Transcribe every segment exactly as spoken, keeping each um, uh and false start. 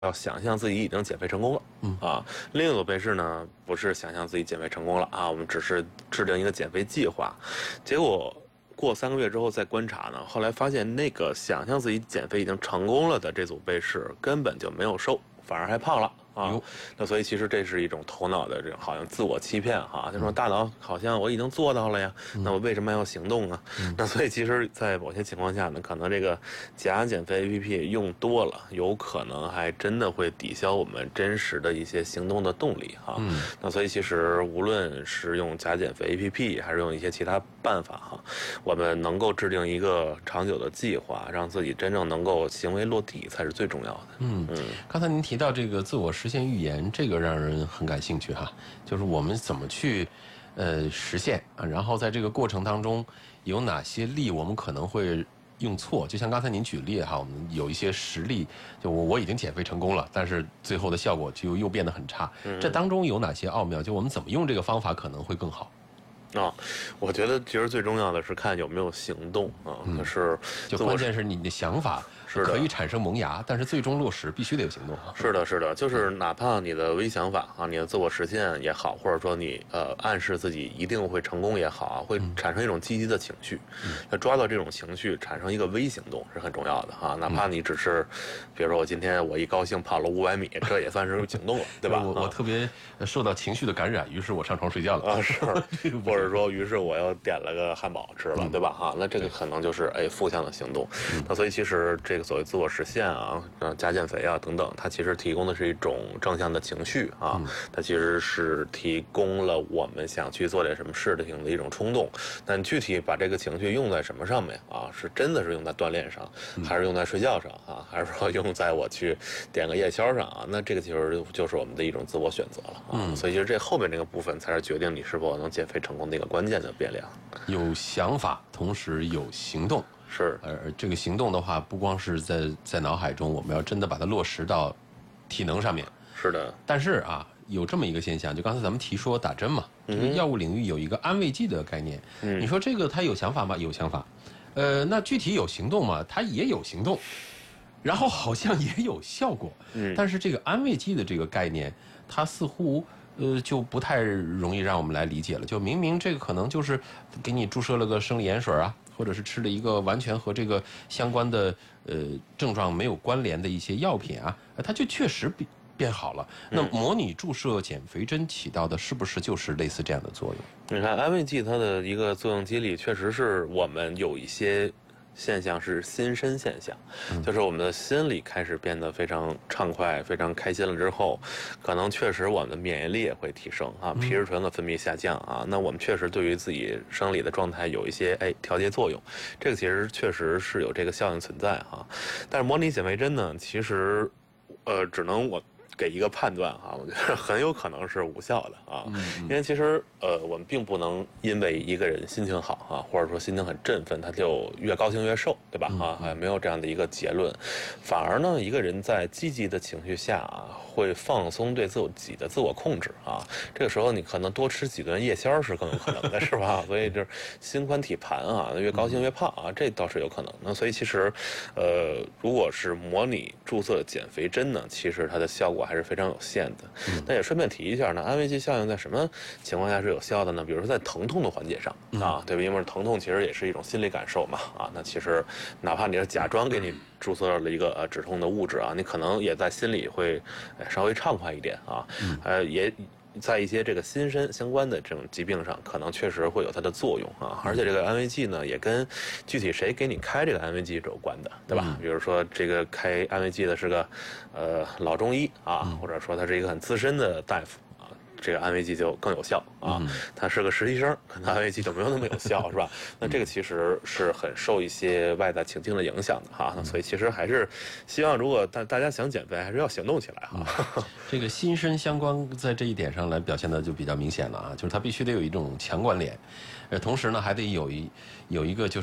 要想象自己已经减肥成功了，嗯啊，另一种备式呢，不是想象自己减肥成功了啊，我们只是制定一个减肥计划，结果过三个月之后再观察呢，后来发现那个想象自己减肥已经成功了的这组备式根本就没有瘦，反而还胖了。啊，那所以其实这是一种头脑的这种好像自我欺骗哈，就说大脑好像我已经做到了呀，嗯、那我为什么要行动呢？嗯、那所以其实，在某些情况下呢，可能这个假减肥 A P P 用多了，有可能还真的会抵消我们真实的一些行动的动力哈。嗯、那所以其实无论是用假减肥 A P P 还是用一些其他办法哈，我们能够制定一个长久的计划，让自己真正能够行为落地才是最重要的。 嗯嗯，刚才您提到这个自我实现预言，这个让人很感兴趣哈，就是我们怎么去呃实现啊，然后在这个过程当中有哪些力我们可能会用错，就像刚才您举例哈，我们有一些实例，就我我已经减肥成功了，但是最后的效果就又变得很差，这当中有哪些奥妙？就我们怎么用这个方法可能会更好？ 啊、哦，我觉得其实最重要的是看有没有行动啊，可、嗯、是就关键是你的想法是可以产生萌芽，但是最终落实必须得有行动。 是的，是的，就是哪怕你的微想法啊，你的自我实现也好，或者说你呃暗示自己一定会成功也好啊，会产生一种积极的情绪，要、嗯、抓到这种情绪，产生一个微行动是很重要的哈。哪怕你只是，比如说我今天我一高兴跑了五百米，这也算是行动了，对吧？ 我我特别受到情绪的感染，于是我上床睡觉了啊，是，或者说于是我又点了个汉堡吃了，嗯、对吧？哈，那这个可能就是哎负向的行动。嗯、那所以其实这个所谓自我实现啊，呃，假减肥啊等等，它其实提供的是一种正向的情绪啊，嗯、它其实是提供了我们想去做点什么事情的一种冲动。但具体把这个情绪用在什么上面啊？是真的是用在锻炼上，还是用在睡觉上啊？还是说用在我去点个夜宵上啊？那这个其实就是我们的一种自我选择了啊。嗯、所以其实这后面这个部分才是决定你是否能减肥成功的一个关键的变量。 有想法，同时有行动。 是， 而这个行动的话，不光是在在脑海中，我们要真的把它落实到体能上面。 是的， 但是啊，有这么一个现象，就刚才咱们提说打针嘛，这个药物领域有一个安慰剂的概念。嗯，你说这个他有想法吗？有想法。呃，那具体有行动吗？他也有行动，然后好像也有效果。嗯，但是这个安慰剂的这个概念，它似乎。呃，就不太容易让我们来理解了。就明明这个可能就是给你注射了个生理盐水啊，或者是吃了一个完全和这个相关的呃症状没有关联的一些药品啊，它就确实变变好了。那模拟注射减肥针起到的是不是就是类似这样的作用？ 你看安慰剂它的一个作用机理，确实是我们有一些。现象是心身现象，就是我们的心理开始变得非常畅快、非常开心了之后，可能确实我们的免疫力也会提升啊，皮质醇的分泌下降啊，那我们确实对于自己生理的状态有一些哎调节作用，这个其实确实是有这个效应存在哈。但是模拟减肥针呢，其实呃只能我。给一个判断哈，我觉得很有可能是无效的啊，因为其实呃，我们并不能因为一个人心情好啊，或者说心情很振奋，他就越高兴越瘦，对吧？啊，还没有这样的一个结论，反而呢，一个人在积极的情绪下啊，会放松对自己的自我控制啊，这个时候你可能多吃几顿夜宵是更有可能的，是吧？所以就是心宽体盘啊，越高兴越胖啊，这倒是有可能的。所以其实，呃，如果是模拟注射减肥针呢，其实它的效果还是非常有限的。那也顺便提一下呢，安慰剂效应在什么情况下是有效的呢？比如说在疼痛的缓解上啊，对吧？因为疼痛其实也是一种心理感受嘛啊，那其实哪怕你是假装给你注射了一个呃止痛的物质啊，你可能也在心里会稍微畅快一点啊，呃也。在一些这个心身相关的这种疾病上，可能确实会有它的作用啊。而且这个安慰剂呢，也跟具体谁给你开这个安慰剂是有关的，对吧？比如说这个开安慰剂的是个呃老中医啊，或者说他是一个很资深的大夫。这个安慰剂就更有效啊，他是个实习生，可能安慰剂就没有那么有效，是吧？那这个其实是很受一些外在情境的影响的哈。那所以其实还是希望，如果大大家想减肥，还是要行动起来哈。 这个心身相关在这一点上来表现的就比较明显了啊，就是它必须得有一种强关联，呃，同时呢还得有一有一个就是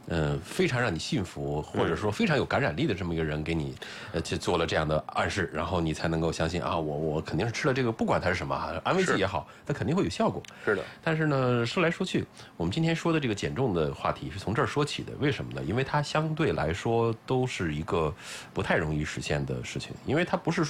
嗯，非常让你信服，或者说非常有感染力的这么一个人给你，呃，去做了这样的暗示，然后你才能够相信啊，我我肯定是吃了这个，不管它是什么安慰剂也好，它肯定会有效果。 是的。 但是呢，说来说去，我们今天说的这个减重的话题是从这儿说起的，为什么呢？因为它相对来说都是一个不太容易实现的事情，因为它不是说